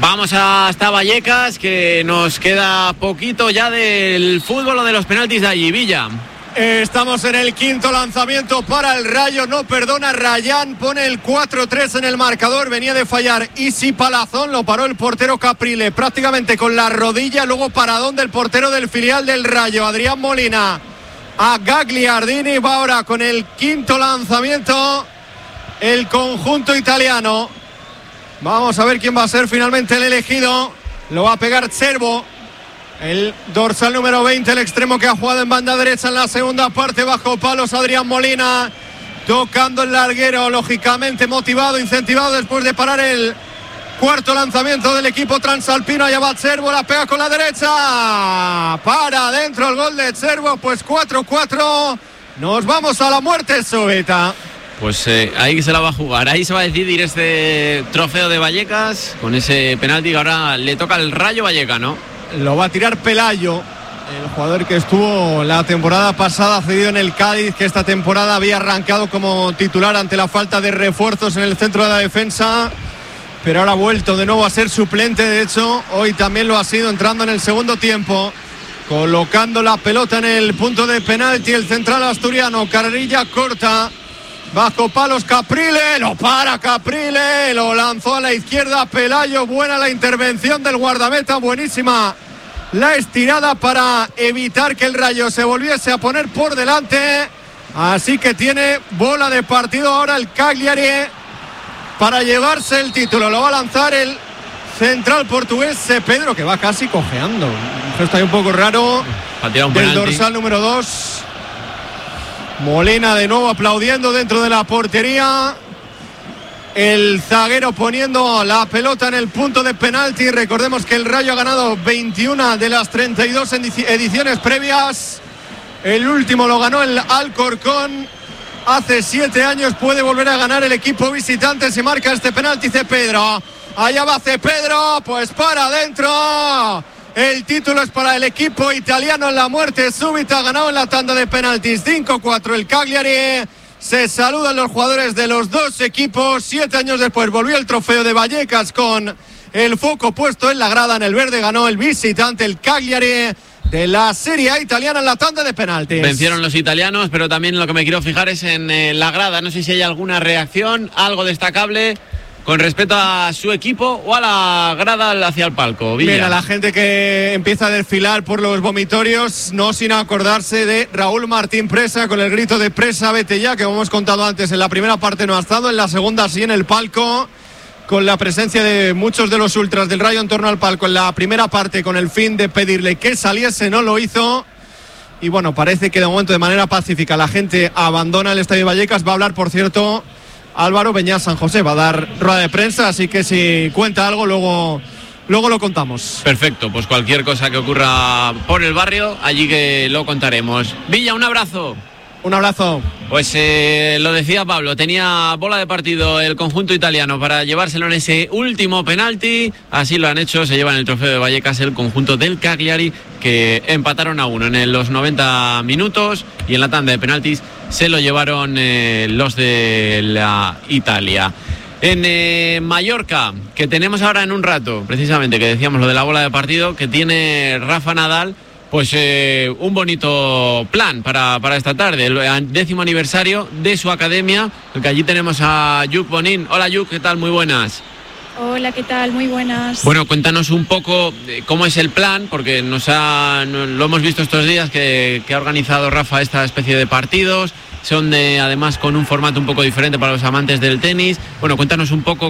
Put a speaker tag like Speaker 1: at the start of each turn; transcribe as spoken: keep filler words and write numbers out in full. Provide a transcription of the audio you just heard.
Speaker 1: Vamos hasta Vallecas, que nos queda poquito ya del fútbol o de los penaltis de allí. Villa.
Speaker 2: Estamos en el quinto lanzamiento para el Rayo, no perdona Rayán, pone el cuatro tres en el marcador, venía de fallar Isi Palazón, lo paró el portero Caprile prácticamente con la rodilla, luego paradón del portero del filial del Rayo, Adrián Molina, a Gagliardini, va ahora con el quinto lanzamiento el conjunto italiano. Vamos a ver quién va a ser finalmente el elegido, lo va a pegar Cervo. El dorsal número veinte, el extremo que ha jugado en banda derecha en la segunda parte, bajo palos Adrián Molina, tocando el larguero, lógicamente motivado, incentivado después de parar el cuarto lanzamiento del equipo transalpino. Allá va Cervo, la pega con la derecha, para adentro el gol de Cervo, pues cuatro cuatro, nos vamos a la muerte súbita.
Speaker 1: Pues eh, ahí se la va a jugar, ahí se va a decidir este trofeo de Vallecas, con ese penalti que ahora le toca al Rayo Vallecano.
Speaker 2: Lo va a tirar Pelayo, el jugador que estuvo la temporada pasada cedido en el Cádiz, que esta temporada había arrancado como titular ante la falta de refuerzos en el centro de la defensa, pero ahora ha vuelto de nuevo a ser suplente. De hecho, hoy también lo ha sido, entrando en el segundo tiempo, colocando la pelota en el punto de penalti. El central asturiano, carrerilla corta, bajo palos Caprile, lo para Caprile, lo lanzó a la izquierda Pelayo. Buena la intervención del guardameta, buenísima la estirada para evitar que el Rayo se volviese a poner por delante. Así que tiene bola de partido ahora el Cagliari para llevarse el título. Lo va a lanzar el central portugués Pedro, que va casi cojeando. Un gesto ahí un poco raro del dorsal número dos. Molina de nuevo aplaudiendo dentro de la portería. El zaguero poniendo la pelota en el punto de penalti. Recordemos que el Rayo ha ganado veintiuna de las treinta y dos ediciones previas. El último lo ganó el Alcorcón hace siete años. Puede volver a ganar el equipo visitante. Se marca este penalti Cepedro. Allá va Cepedro, pues para adentro. El título es para el equipo italiano en la muerte súbita. Ha ganado en la tanda de penaltis cinco cuatro el Cagliari. Se saludan los jugadores de los dos equipos. Siete años después volvió el trofeo de Vallecas con el foco puesto en la grada. En el verde ganó el visitante, el Cagliari, de la Serie A italiana en la tanda de penaltis.
Speaker 1: Vencieron los italianos, pero también lo que me quiero fijar es en eh, la grada. No sé si hay alguna reacción, algo destacable con respecto a su equipo o a la grada hacia el palco. Villa.
Speaker 2: Mira, la gente que empieza a desfilar por los vomitorios, no sin acordarse de Raúl Martín Presa, con el grito de Presa, vete ya, que como hemos contado antes, en la primera parte no ha estado, en la segunda sí en el palco, con la presencia de muchos de los ultras del Rayo en torno al palco. En la primera parte, con el fin de pedirle que saliese, no lo hizo. Y bueno, parece que de momento de manera pacífica la gente abandona el Estadio Vallecas. Va a hablar, por cierto, Álvaro Beñat San José, va a dar rueda de prensa, así que si cuenta algo luego, luego lo contamos.
Speaker 1: Perfecto, pues cualquier cosa que ocurra por el barrio, allí que lo contaremos. Villa, un abrazo.
Speaker 2: Un abrazo.
Speaker 1: Pues eh, lo decía Pablo, tenía bola de partido el conjunto italiano para llevárselo en ese último penalti. Así lo han hecho, se llevan el trofeo de Vallecas el conjunto del Cagliari, que empataron a uno en los noventa minutos, y en la tanda de penaltis se lo llevaron eh, los de la Italia. En eh, Mallorca, que tenemos ahora en un rato, precisamente, que decíamos lo de la bola de partido, que tiene Rafa Nadal, pues eh, un bonito plan para, para esta tarde, el décimo aniversario de su academia, que allí tenemos a Lluc Bonin. Hola Lluc, ¿qué tal? Muy buenas.
Speaker 3: Hola, ¿qué tal? Muy buenas.
Speaker 1: Bueno, cuéntanos un poco cómo es el plan, porque nos ha, lo hemos visto estos días que, que ha organizado Rafa esta especie de partidos. Son de, además con un formato un poco diferente para los amantes del tenis. Bueno, cuéntanos un poco